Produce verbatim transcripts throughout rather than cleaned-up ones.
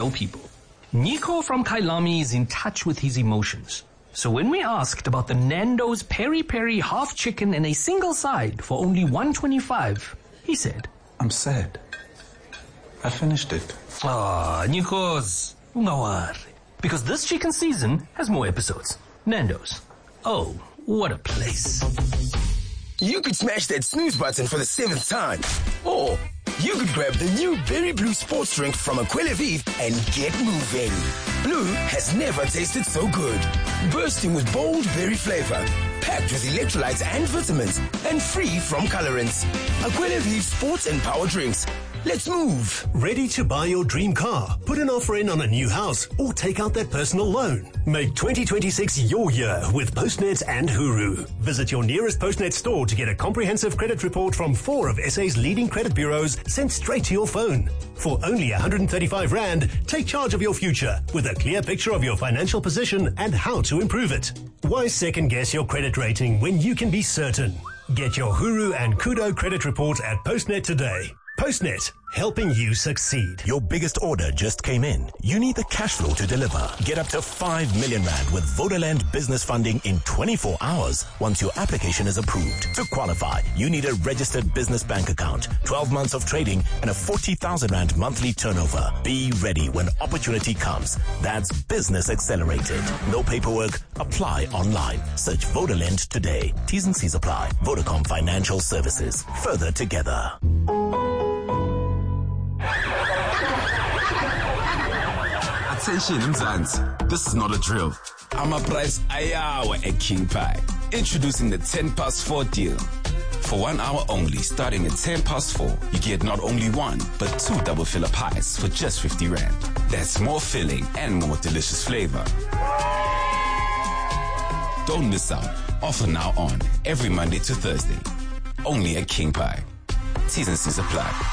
know people. Nico from Kailami is in touch with his emotions. So when we asked about the Nando's Peri Peri half chicken and a single side for only one twenty-five, he said, I'm sad. I finished it. Ah, Nikos, ungawari. Because this chicken season has more episodes. Nando's. Oh, what a place. You could smash that snooze button for the seventh time. Or you could grab the new Berry Blue sports drink from Aquila Vive and get moving. Blue has never tasted so good. Bursting with bold berry flavor. Packed with electrolytes and vitamins. And free from colorants. Aquila Vive sports and power drinks. Let's move. Ready to buy your dream car? Put an offer in on a new house or take out that personal loan. Make twenty twenty-six your year with Postnet and Huru. Visit your nearest Postnet store to get a comprehensive credit report from four of S A's leading credit bureaus sent straight to your phone. For only one hundred thirty-five rand, take charge of your future with a clear picture of your financial position and how to improve it. Why second guess your credit rating when you can be certain? Get your Huru and Kudo credit report at Postnet today. Postnet, helping you succeed. Your biggest order just came in. You need the cash flow to deliver. Get up to five million rand with Vodaland business funding in twenty-four hours once your application is approved. To qualify, you need a registered business bank account, twelve months of trading, and a forty thousand rand monthly turnover. Be ready when opportunity comes. That's Business Accelerated. No paperwork. Apply online. Search Vodaland today. T's and C's apply. Vodacom Financial Services. Further together. Attention Mzansi, this is not a drill. Amaprice ayawa at King Pie. Introducing the ten past four deal. For one hour only, starting at ten past four, you get not only one, but two double filler pies for just fifty rand. That's more filling and more delicious flavor. Don't miss out. Offer now on every Monday to Thursday. Only at King Pie. T's and C's apply.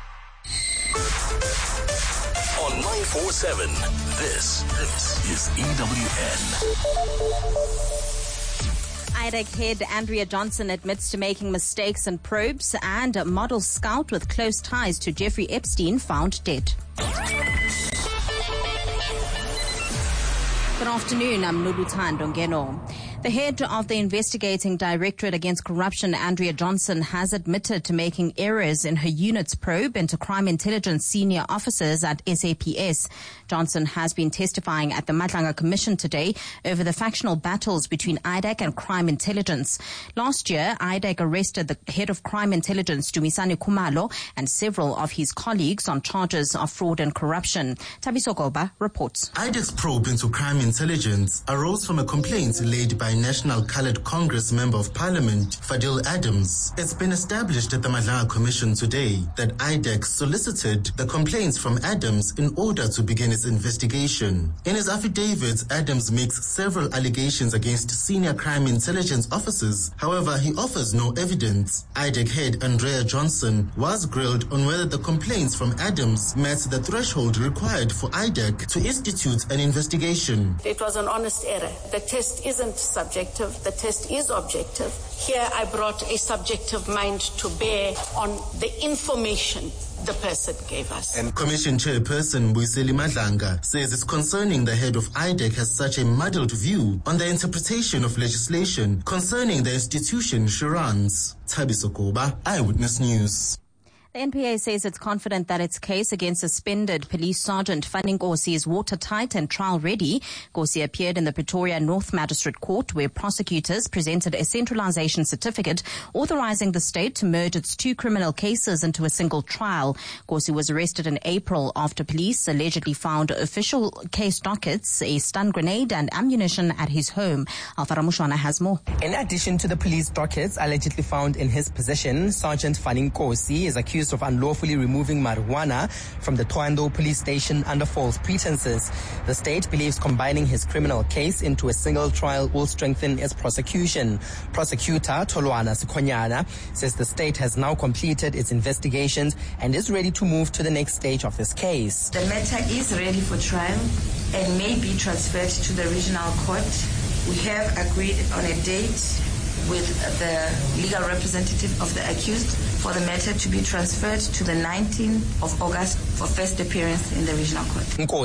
On nine four seven, this, this is E W N. I D E C head Andrea Johnson admits to making mistakes in probes, and a model scout with close ties to Jeffrey Epstein found dead. Good afternoon, I'm Noluthando Ngeno. The head of the investigating Directorate Against Corruption, Andrea Johnson, has admitted to making errors in her unit's probe into crime intelligence senior officers at S A P S. Johnson has been testifying at the Madlanga Commission today over the factional battles between I D E C and crime intelligence. Last year, I D E C arrested the head of crime intelligence, Dumisani Khumalo, and several of his colleagues on charges of fraud and corruption. Tabiso Goba reports. I D E C's probe into crime intelligence arose from a complaint laid by National Coloured Congress Member of Parliament, Fadil Adams. It's been established at the Madlanga Commission today that I D E C solicited the complaints from Adams in order to begin its investigation. In his affidavit, Adams makes several allegations against senior crime intelligence officers. However, he offers no evidence. I D E C head Andrea Johnson was grilled on whether the complaints from Adams met the threshold required for I D E C to institute an investigation. It was an honest error. The test isn't subjective. The test is objective. Here I brought a subjective mind to bear on the information the person gave us. And Commission Chairperson Buiseli Madlanga says it's concerning the head of I D E C has such a muddled view on the interpretation of legislation concerning the institution she runs. Tabiso Koba, Eyewitness News. The N P A says it's confident that its case against suspended Police Sergeant Fanning Nkosi is watertight and trial-ready. Nkosi appeared in the Pretoria North Magistrate Court, where prosecutors presented a centralisation certificate authorising the state to merge its two criminal cases into a single trial. Nkosi was arrested in April after police allegedly found official case dockets, a stun grenade and ammunition at his home. Alpha Ramushwana has more. In addition to the police dockets allegedly found in his possession, Sergeant Fanning Nkosi is accused of unlawfully removing marijuana from the Thohoyandou police station under false pretenses. The state believes combining his criminal case into a single trial will strengthen its prosecution. Prosecutor Tolwana Sikonyana says the state has now completed its investigations and is ready to move to the next stage of this case. The matter is ready for trial and may be transferred to the regional court. We have agreed on a date with the legal representative of the accused for the matter to be transferred to the nineteenth of August for first appearance in the regional court.